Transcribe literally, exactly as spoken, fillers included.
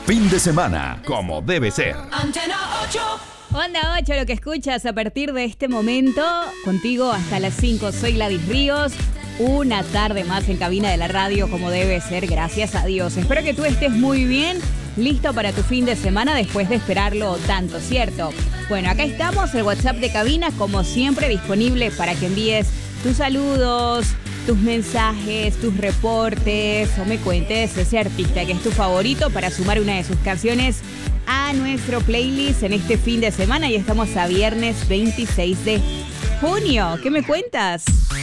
fin de semana, como debe ser. Antena ocho. Onda ocho, lo que escuchas a partir de este momento, contigo hasta las cinco. Soy Gladys Ríos, una tarde más en cabina de la radio como debe ser, gracias a Dios. Espero que tú estés muy bien, listo para tu fin de semana después de esperarlo tanto, ¿cierto? Bueno, acá estamos, el WhatsApp de cabina, como siempre, disponible para que envíes tus saludos, tus mensajes, tus reportes o me cuentes ese artista que es tu favorito para sumar una de sus canciones a nuestro playlist en este fin de semana. Y estamos a viernes veintiséis de junio. ¿Qué me cuentas?